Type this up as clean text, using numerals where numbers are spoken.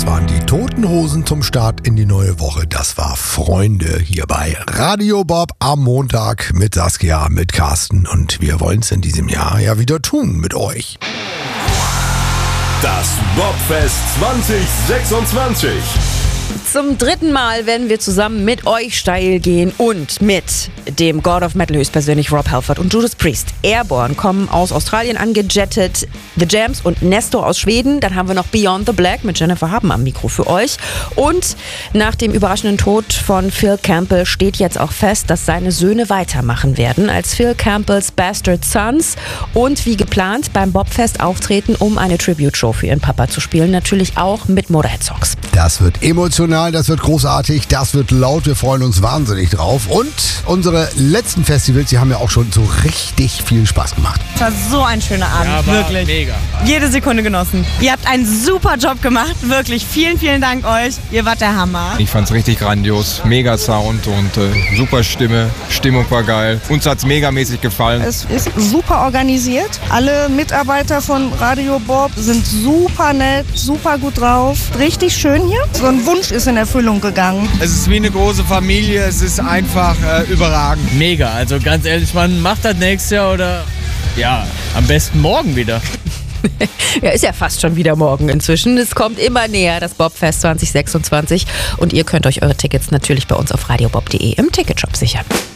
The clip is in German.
Das waren die Toten Hosen zum Start in die neue Woche. Das war Freunde hier bei Radio Bob am Montag mit Saskia, mit Carsten. Und wir wollen es in diesem Jahr ja wieder tun mit euch. Das Bobfest 2026. Zum 3. Mal werden wir zusammen mit euch steil gehen und mit dem God of Metal höchstpersönlich Rob Halford und Judas Priest. Airborne kommen aus Australien angejettet, The Jams und Nestor aus Schweden. Dann haben wir noch Beyond the Black mit Jennifer Haben am Mikro für euch. Und nach dem überraschenden Tod von Phil Campbell steht jetzt auch fest, dass seine Söhne weitermachen werden als Phil Campbells Bastard Sons und wie geplant beim Bobfest auftreten, um eine Tribute-Show für ihren Papa zu spielen. Natürlich auch mit Motorhead-Songs. Das wird emotional, das wird großartig, das wird laut. Wir freuen uns wahnsinnig drauf. Und unsere letzten Festivals, die haben ja auch schon so richtig viel Spaß gemacht. Es war so ein schöner Abend, ja, wirklich. Mega. Jede Sekunde genossen. Ihr habt einen super Job gemacht, wirklich. Vielen, vielen Dank euch. Ihr wart der Hammer. Ich fand's richtig grandios. Mega Sound und super Stimme. Stimmung war geil. Uns hat's megamäßig gefallen. Es ist super organisiert. Alle Mitarbeiter von Radio Bob sind super nett, super gut drauf. Richtig schön hier. So ein Wunsch ist in Erfüllung gegangen. Es ist wie eine große Familie, es ist einfach überragend. Mega, also ganz ehrlich, man macht das nächstes Jahr oder ja, am besten morgen wieder. Ja, ist ja fast schon wieder morgen inzwischen. Es kommt immer näher, das Bobfest 2026. Und ihr könnt euch eure Tickets natürlich bei uns auf radiobob.de im Ticketshop sichern.